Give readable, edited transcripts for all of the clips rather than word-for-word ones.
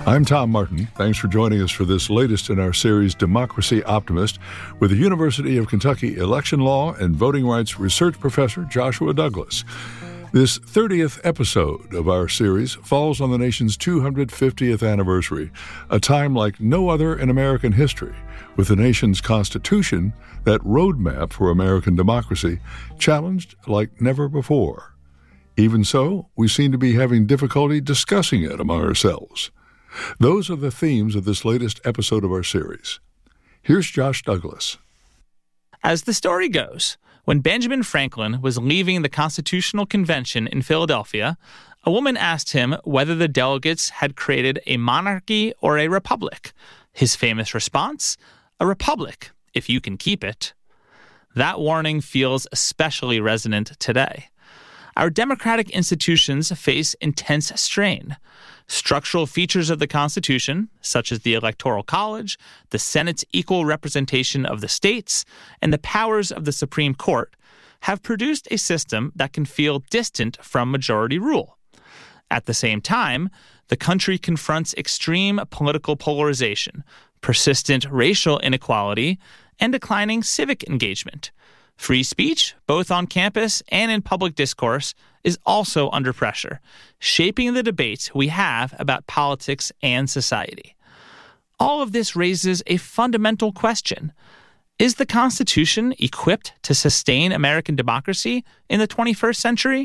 I'm Tom Martin. Thanks for joining us for this latest in our series, Democracy Optimist, with the University of Kentucky election law and voting rights research professor Joshua Douglas. This 30th episode of our series falls on the nation's 250th anniversary, a time like no other in American history, with the nation's Constitution, that roadmap for American democracy, challenged like never before. Even so, we seem to be having difficulty discussing it among ourselves. Those are the themes of this latest episode of our series. Here's Josh Douglas. As the story goes, when Benjamin Franklin was leaving the Constitutional Convention in Philadelphia, a woman asked him whether the delegates had created a monarchy or a republic. His famous response, "A republic, if you can keep it." That warning feels especially resonant today. Our democratic institutions face intense strain. Structural features of the Constitution, such as the Electoral College, the Senate's equal representation of the states, and the powers of the Supreme Court, have produced a system that can feel distant from majority rule. At the same time, the country confronts extreme political polarization, persistent racial inequality, and declining civic engagement. Free speech, both on campus and in public discourse, is also under pressure, shaping the debates we have about politics and society. All of this raises a fundamental question. Is the Constitution equipped to sustain American democracy in the 21st century?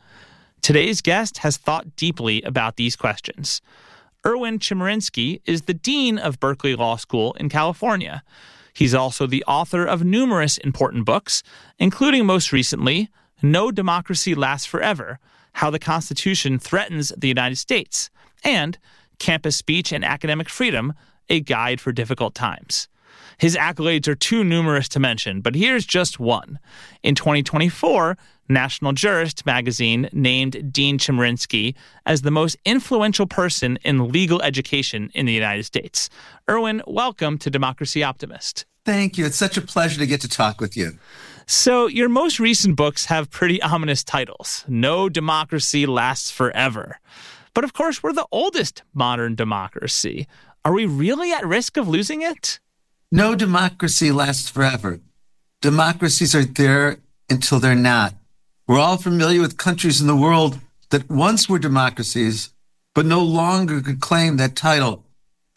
Today's guest has thought deeply about these questions. Erwin Chemerinsky is the dean of Berkeley Law School in California. He's also the author of numerous important books, including most recently, No Democracy Lasts Forever, How the Constitution Threatens the United States, and Campus Speech and Academic Freedom, A Guide for Difficult Times. His accolades are too numerous to mention, but here's just one. In 2024, National Jurist magazine named Dean Chemerinsky as the most influential person in legal education in the United States. Erwin, welcome to Democracy Optimist. Thank you. It's such a pleasure to get to talk with you. So your most recent books have pretty ominous titles. No Democracy Lasts Forever. But of course, we're the oldest modern democracy. Are we really at risk of losing it? No democracy lasts forever. Democracies are there until they're not. We're all familiar with countries in the world that once were democracies, but no longer could claim that title.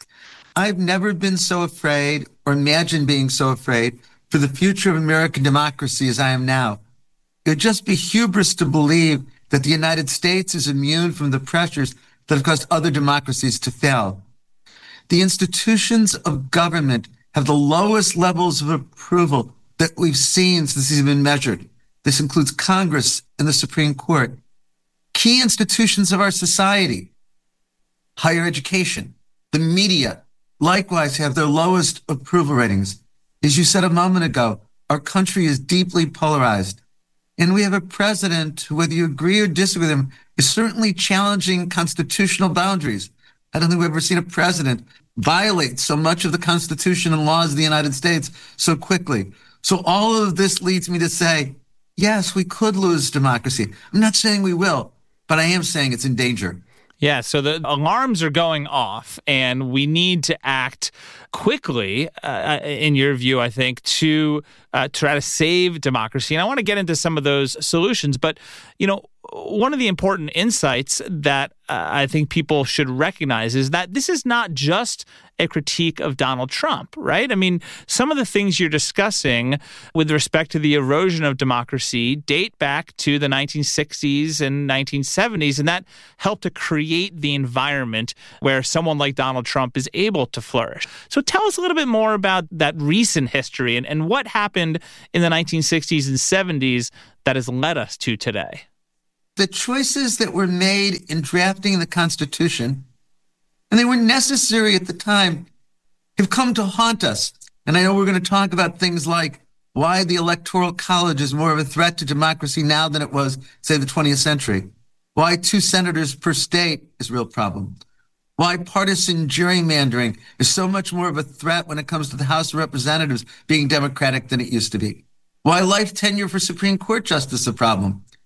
I've never been so afraid or imagined being so afraid for the future of American democracy as I am now. It would just be hubris to believe that the United States is immune from the pressures that have caused other democracies to fail. The institutions of government have the lowest levels of approval that we've seen since these have been measured. This includes Congress and the Supreme Court. Key institutions of our society, higher education, the media, likewise have their lowest approval ratings. As you said a moment ago, our country is deeply polarized. And we have a president who, whether you agree or disagree with him, is certainly challenging constitutional boundaries. I don't think we've ever seen a president violate so much of the Constitution and laws of the United States so quickly. So all of this leads me to say, yes, we could lose democracy. I'm not saying we will, but I am saying it's in danger. Yeah, so the alarms are going off, and we need to act quickly, in your view, I think, to try to save democracy. And I want to get into some of those solutions. But, you know, one of the important insights that I think people should recognize is that this is not just a critique of Donald Trump, right? I mean, some of the things you're discussing with respect to the erosion of democracy date back to the 1960s and 1970s, and that helped to create the environment where someone like Donald Trump is able to flourish. So tell us a little bit more about that recent history and what happened in the 1960s and 70s that has led us to today. The choices that were made in drafting the Constitution, and they were necessary at the time, have come to haunt us. And I know we're going to talk about things like why the Electoral College is more of a threat to democracy now than it was, say, the 20th century. Why 2 senators per state is a real problem. Why partisan gerrymandering is so much more of a threat when it comes to the House of Representatives being Democratic than it used to be. Why life tenure for Supreme Court justice is a problem.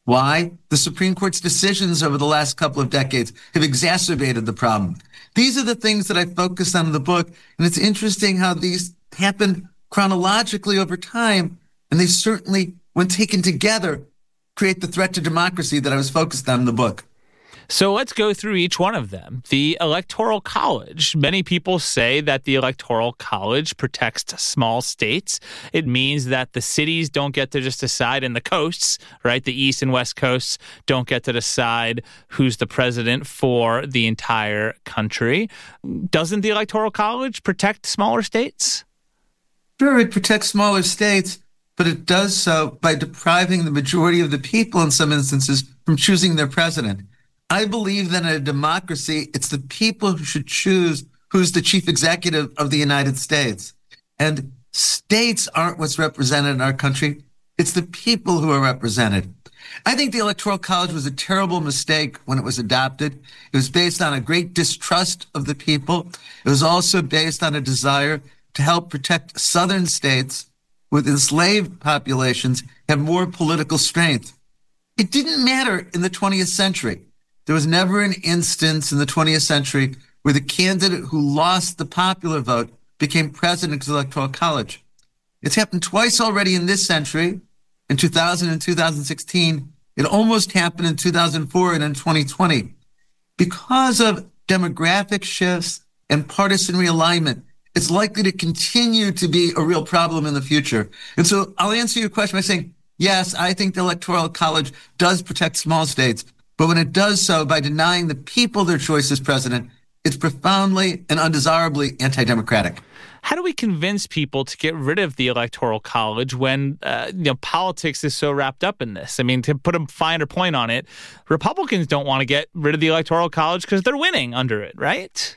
Why? The Supreme Court's decisions over the last couple of decades have exacerbated the problem. These are the things that I focused on in the book, and it's interesting how these happened chronologically over time, and they certainly, when taken together, create the threat to democracy that I was focused on in the book. So let's go through each one of them. The Electoral College. Many people say that the Electoral College protects small states. It means that the cities don't get to just decide, and the coasts, right, the East and West coasts, don't get to decide who's the president for the entire country. Doesn't the Electoral College protect smaller states? Sure, it protects smaller states, but it does so by depriving the majority of the people in some instances from choosing their president. I believe that in a democracy, it's the people who should choose who's the chief executive of the United States. And states aren't what's represented in our country. It's the people who are represented. I think the Electoral College was a terrible mistake when it was adopted. It was based on a great distrust of the people. It was also based on a desire to help protect southern states with enslaved populations have more political strength. It didn't matter in the 20th century. There was never an instance in the 20th century where the candidate who lost the popular vote became president of the Electoral College. It's happened twice already in this century, in 2000 and 2016. It almost happened in 2004 and in 2020. Because of demographic shifts and partisan realignment, it's likely to continue to be a real problem in the future. And so I'll answer your question by saying, yes, I think the Electoral College does protect small states. But when it does so by denying the people their choice as president, it's profoundly and undesirably anti-democratic. How do we convince people to get rid of the Electoral College when politics is so wrapped up in this? I mean, to put a finer point on it, Republicans don't want to get rid of the Electoral College because they're winning under it, right?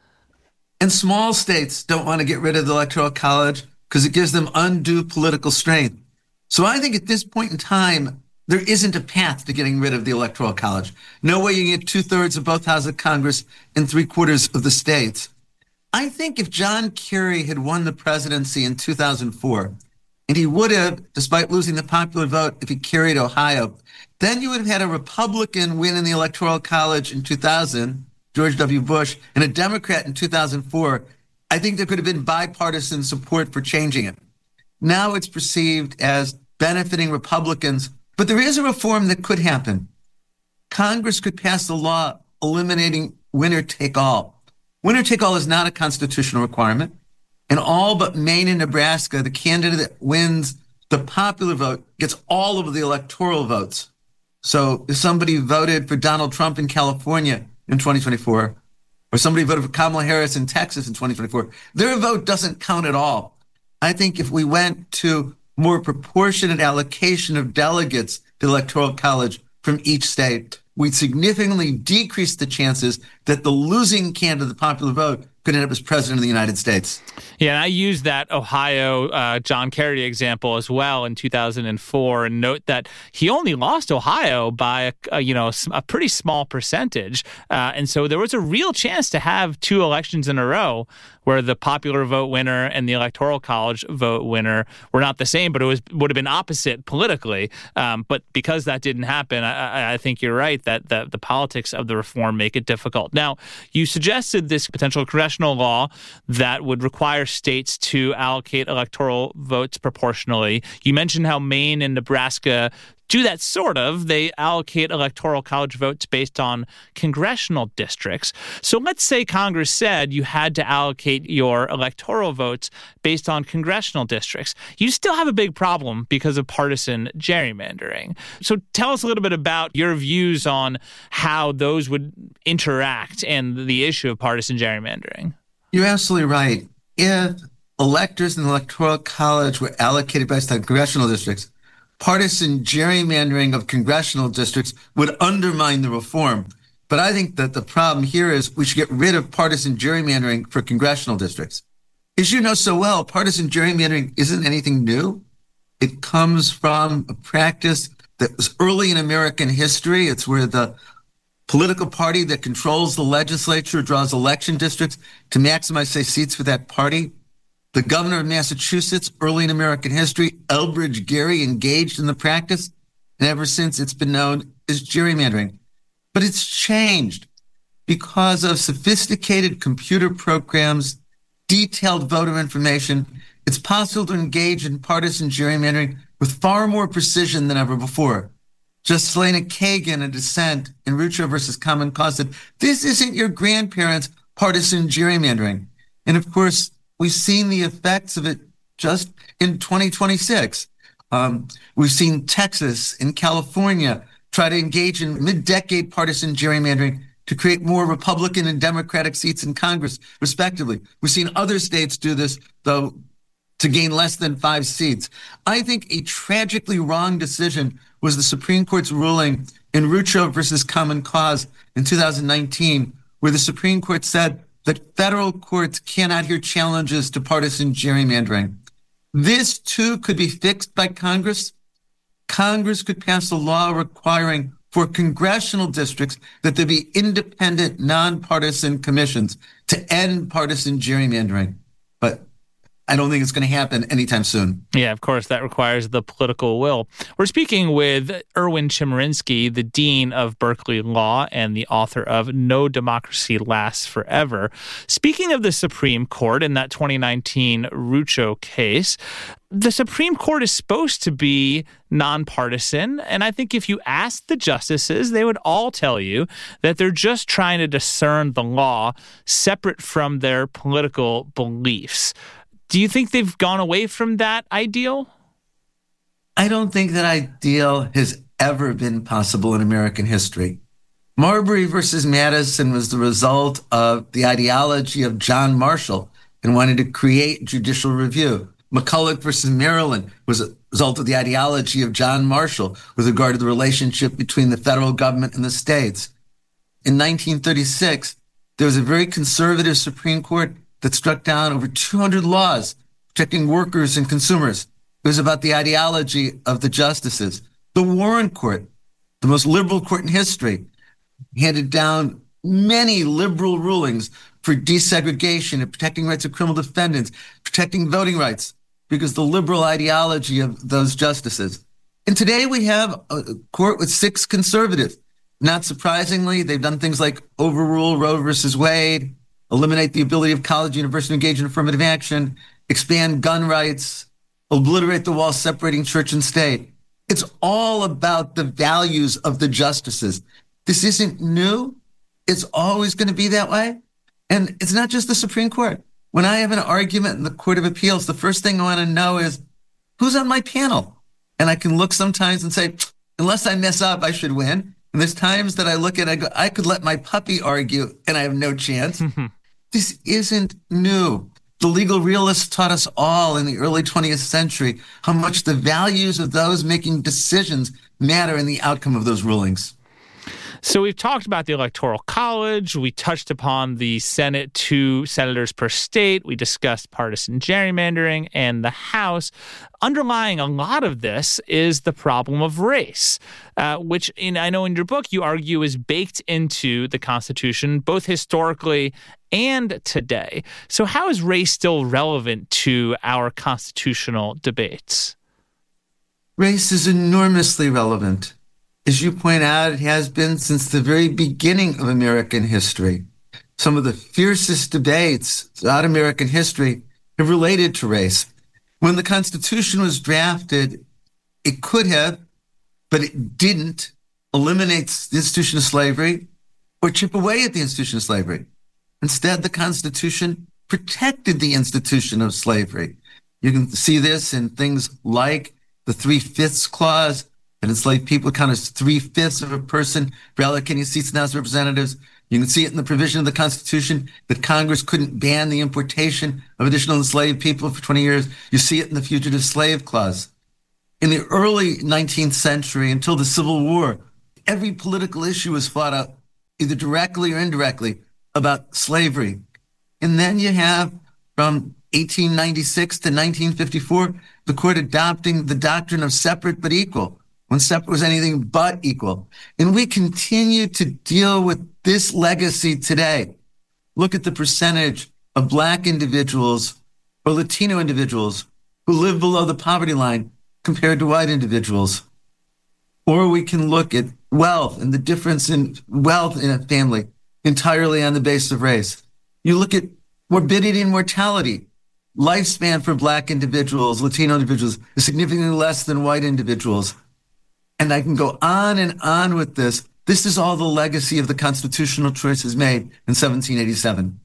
And small states don't want to get rid of the Electoral College because it gives them undue political strength. So I think at this point in time, there isn't a path to getting rid of the Electoral College. No way you can get 2/3 of both houses of Congress and 3/4 of the states. I think if John Kerry had won the presidency in 2004, and he would have, despite losing the popular vote, if he carried Ohio, then you would have had a Republican win in the Electoral College in 2000, George W. Bush, and a Democrat in 2004. I think there could have been bipartisan support for changing it. Now it's perceived as benefiting Republicans. But there is a reform that could happen. Congress could pass a law eliminating winner-take-all. Winner-take-all is not a constitutional requirement. In all but Maine and Nebraska, the candidate that wins the popular vote gets all of the electoral votes. So if somebody voted for Donald Trump in California in 2024, or somebody voted for Kamala Harris in Texas in 2024, their vote doesn't count at all. I think if we went to more proportionate allocation of delegates to the Electoral College from each state, we'd significantly decrease the chances that the losing candidate of the popular vote could end up as president of the United States. Yeah, and I used that Ohio John Kerry example as well in 2004, and note that he only lost Ohio by a pretty small percentage, and so there was a real chance to have two elections in a row where the popular vote winner and the Electoral College vote winner were not the same, but would have been opposite politically. But because that didn't happen, I think you're right that the politics of the reform make it difficult. Now, you suggested this potential congressional law that would require states to allocate electoral votes proportionally. You mentioned how Maine and Nebraska do that sort of. They allocate electoral college votes based on congressional districts. So let's say Congress said you had to allocate your electoral votes based on congressional districts. You still have a big problem because of partisan gerrymandering. So tell us a little bit about your views on how those would interact and the issue of partisan gerrymandering. You're absolutely right. If electors in the Electoral College were allocated based on congressional districts, partisan gerrymandering of congressional districts would undermine the reform. But I think that the problem here is we should get rid of partisan gerrymandering for congressional districts. As you know so well, partisan gerrymandering isn't anything new. It comes from a practice that was early in American history. It's where the political party that controls the legislature draws election districts to maximize, say, seats for that party. The governor of Massachusetts, early in American history, Elbridge Gerry, engaged in the practice. and ever since it's been known as gerrymandering. But it's changed because of sophisticated computer programs, detailed voter information. It's possible to engage in partisan gerrymandering with far more precision than ever before. Justice Elena Kagan, a dissent in Rucho versus Common Cause, said, this isn't your grandparents' partisan gerrymandering. And of course, we've seen the effects of it just in 2026. We've seen Texas and California try to engage in mid-decade partisan gerrymandering to create more Republican and Democratic seats in Congress, respectively. We've seen other states do this, though, to gain less than 5 seats. I think a tragically wrong decision was the Supreme Court's ruling in Rucho versus Common Cause in 2019, where the Supreme Court said that federal courts cannot hear challenges to partisan gerrymandering. This, too, could be fixed by Congress. Congress could pass a law requiring for congressional districts that there be independent, nonpartisan commissions to end partisan gerrymandering. But I don't think it's going to happen anytime soon. Yeah, of course, that requires the political will. We're speaking with Erwin Chemerinsky, the Dean of Berkeley Law and the author of No Democracy Lasts Forever. Speaking of the Supreme Court in that 2019 Rucho case, the Supreme Court is supposed to be nonpartisan, and I think if you ask the justices, they would all tell you that they're just trying to discern the law separate from their political beliefs. Do you think they've gone away from that ideal? I don't think that ideal has ever been possible in American history. Marbury versus Madison was the result of the ideology of John Marshall and wanted to create judicial review. McCulloch versus Maryland was a result of the ideology of John Marshall with regard to the relationship between the federal government and the states. In 1936, there was a very conservative Supreme Court that struck down over 200 laws protecting workers and consumers. It was about the ideology of the justices. The Warren Court, the most liberal court in history, handed down many liberal rulings for desegregation and protecting rights of criminal defendants, protecting voting rights, because the liberal ideology of those justices. And today we have a court with 6 conservatives. Not surprisingly, they've done things like overrule Roe versus Wade, eliminate the ability of college and university to engage in affirmative action, expand gun rights, obliterate the wall separating church and state. It's all about the values of the justices. This isn't new. It's always going to be that way. And it's not just the Supreme Court. When I have an argument in the Court of Appeals, the first thing I want to know is who's on my panel? And I can look sometimes and say, unless I mess up, I should win. And there's times that I look at, I go, I could let my puppy argue and I have no chance. This isn't new. The legal realists taught us all in the early 20th century how much the values of those making decisions matter in the outcome of those rulings. So we've talked about the Electoral College. We touched upon the Senate, 2 senators per state. We discussed partisan gerrymandering and the House. Underlying a lot of this is the problem of race, which I know in your book you argue is baked into the Constitution, both historically and today. So how is race still relevant to our constitutional debates? Race is enormously relevant. As you point out, it has been since the very beginning of American history. Some of the fiercest debates throughout American history have related to race. When the Constitution was drafted, it could have, but it didn't, eliminate the institution of slavery or chip away at the institution of slavery. Instead, the Constitution protected the institution of slavery. You can see this in things like the 3/5 clause, that enslaved people count as 3/5 of a person for allocating seats in the House of Representatives. You can see it in the provision of the Constitution that Congress couldn't ban the importation of additional enslaved people for 20 years. You see it in the Fugitive Slave Clause. In the early 19th century, until the Civil War, every political issue was fought out, either directly or indirectly, about slavery. And then you have, from 1896 to 1954, the court adopting the doctrine of separate but equal, when separate was anything but equal. And we continue to deal with this legacy today. Look at the percentage of Black individuals or Latino individuals who live below the poverty line compared to white individuals. Or we can look at wealth and the difference in wealth in a family entirely on the basis of race. You look at morbidity and mortality. Lifespan for Black individuals, Latino individuals is significantly less than white individuals. And I can go on and on with this. This is all the legacy of the constitutional choices made in 1787.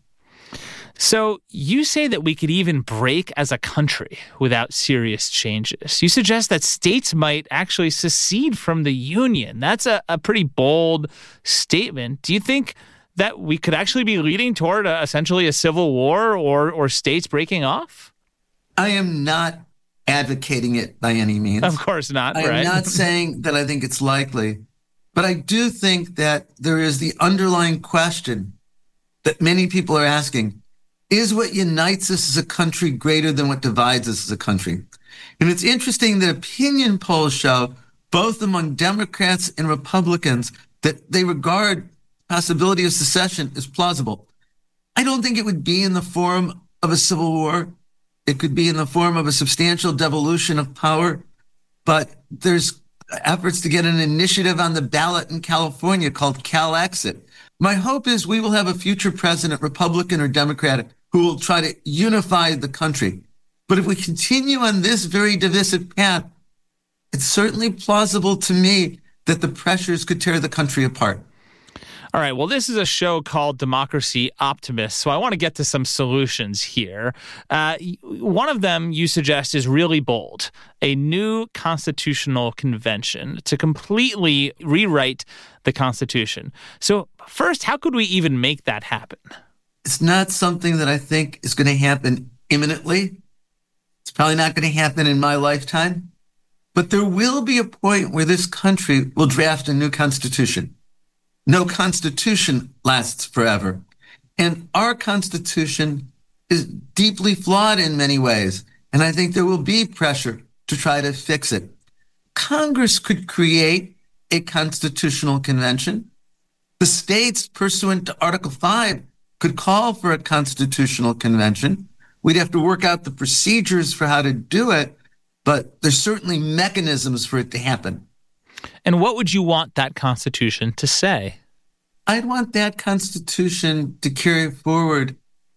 So you say that we could even break as a country without serious changes. You suggest that states might actually secede from the Union. That's a pretty bold statement. Do you think that we could actually be leading toward essentially a civil war or states breaking off? I am not advocating it by any means. Of course not, right? I am not saying that I think it's likely, but I do think that there is the underlying question that many people are asking. Is what unites us as a country greater than what divides us as a country? And it's interesting that opinion polls show, both among Democrats and Republicans, that they regard possibility of secession as plausible. I don't think it would be in the form of a civil war. It could be in the form of a substantial devolution of power, but there's efforts to get an initiative on the ballot in California called CalExit. My hope is we will have a future president, Republican or Democratic, who will try to unify the country. But if we continue on this very divisive path, it's certainly plausible to me that the pressures could tear the country apart. All right, well, this is a show called Democracy Optimist, so I want to get to some solutions here. One of them you suggest is really bold, a new constitutional convention to completely rewrite the Constitution. So first, how could we even make that happen? It's not something that I think is going to happen imminently. It's probably not going to happen in my lifetime. But there will be a point where this country will draft a new constitution. No constitution lasts forever. And our Constitution is deeply flawed in many ways. And I think there will be pressure to try to fix it. Congress could create a constitutional convention. The states, pursuant to Article 5, could call for a constitutional convention. We'd have to work out the procedures for how to do it, but there's certainly mechanisms for it to happen. And what would you want that Constitution to say? I'd want that Constitution to carry forward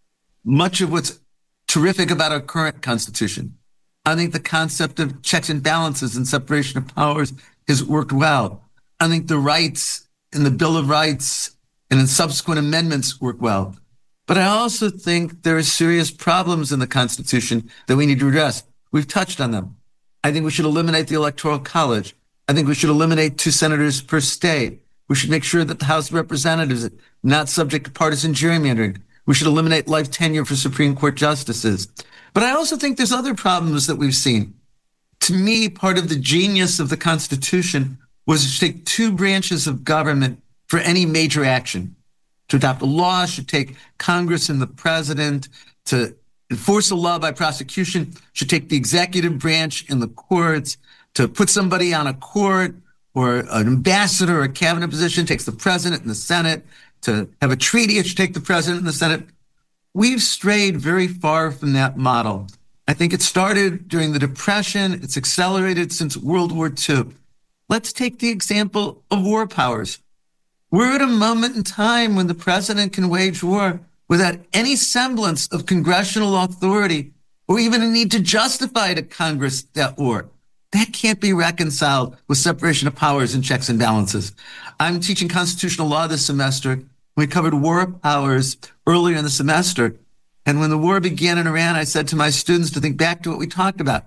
much of what's terrific about our current Constitution. I think the concept of checks and balances and separation of powers has worked well. I think the rights in the Bill of Rights and in subsequent amendments work well. But I also think there are serious problems in the Constitution that we need to address. We've touched on them. I think we should eliminate the Electoral College. I think we should eliminate 2 senators per state. We should make sure that the House of Representatives is not subject to partisan gerrymandering. We should eliminate life tenure for Supreme Court justices. But I also think there's other problems that we've seen. To me, part of the genius of the Constitution was to take 2 branches of government for any major action. To adopt a law should take Congress and the president. To enforce a law by prosecution should take the executive branch and the courts. To put somebody on a court or an ambassador or a cabinet position takes the president and the Senate. To have a treaty, it should take the president and the Senate. We've strayed very far from that model. I think it started during the Depression. It's accelerated since World War II. Let's take the example of war powers. We're at a moment in time when the president can wage war without any semblance of congressional authority or even a need to justify to Congress that war. That can't be reconciled with separation of powers and checks and balances. I'm teaching constitutional law this semester. We covered war powers earlier in the semester. And when the war began in Iran, I said to my students to think back to what we talked about.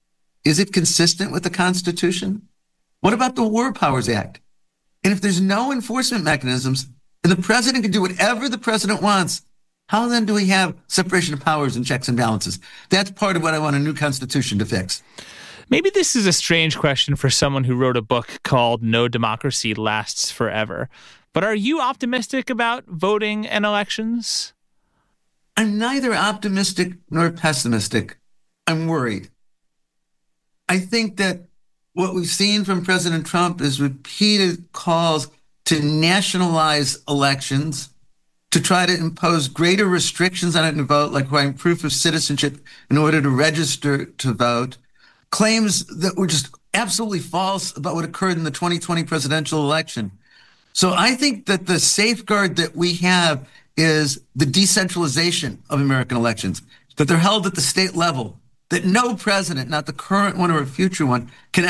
Is it consistent with the Constitution? What about the War Powers Act? And if there's no enforcement mechanisms and the president can do whatever the president wants, how then do we have separation of powers and checks and balances? That's part of what I want a new Constitution to fix. Maybe this is a strange question for someone who wrote a book called No Democracy Lasts Forever. But are you optimistic about voting and elections? I'm neither optimistic nor pessimistic. I'm worried. I think that what we've seen from President Trump is repeated calls to nationalize elections, to try to impose greater restrictions on it to vote, like requiring proof of citizenship in order to register to vote, claims that we're just absolutely false about what occurred in the 2020 presidential election. So I think that the safeguard that we have is the decentralization of American elections, that they're held at the state level, that no president, not the current one or a future one, can